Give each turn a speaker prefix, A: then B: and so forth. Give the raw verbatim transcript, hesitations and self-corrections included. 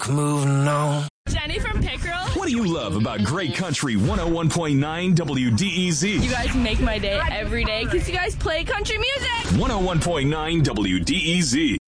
A: moving on.
B: Jenny from Pickerel.
C: What do you love about Great Country one oh one point nine W D E Z?
B: You guys make my day every day because you guys play country music.
C: one oh one point nine W D E Z.